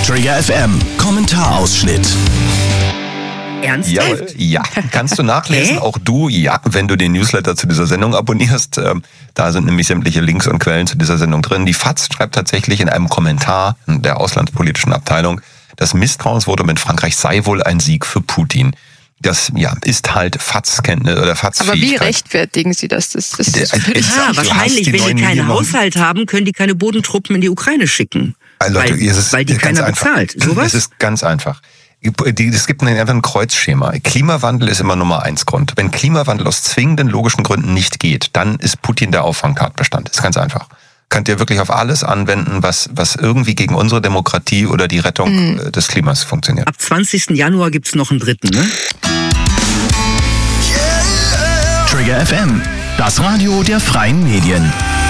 Trigger FM Kommentarausschnitt. Ernsthaft? Ja, kannst du nachlesen, auch du, wenn du den Newsletter zu dieser Sendung abonnierst. Da sind nämlich sämtliche Links und Quellen zu dieser Sendung drin. Die FAZ schreibt tatsächlich in einem Kommentar der auslandspolitischen Abteilung, das Misstrauensvotum in Frankreich sei wohl ein Sieg für Putin. Das ist halt FAZ-Kenntnis oder FAZ-Fähigkeit. Aber wie rechtfertigen Sie das? Wahrscheinlich, wenn die keinen Haushalt haben, können die keine Bodentruppen in die Ukraine schicken. Leute, weil die keiner bezahlt. Sowas? Es ist ganz einfach. Es gibt einfach ein Kreuzschema. Klimawandel ist immer Nummer 1 Grund. Wenn Klimawandel aus zwingenden logischen Gründen nicht geht, dann ist Putin der Auffangtatbestand. Das ist ganz einfach. Könnt ihr wirklich auf alles anwenden, was irgendwie gegen unsere Demokratie oder die Rettung des Klimas funktioniert. Ab 20. Januar gibt's noch einen dritten, ne? Trigger FM, das Radio der freien Medien.